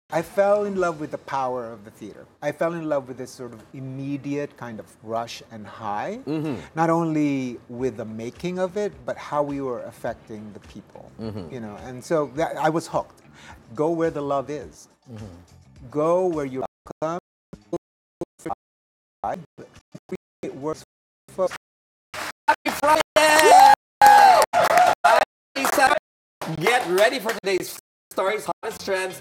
I fell in love with the power of the theater. I fell in love with this sort of immediate kind of rush and high, not only with the making of it, but how we were affecting the people. You know, and so I was hooked. Go where the love is. Go where you're welcome. It works for Get ready for today's stories, hottest trends,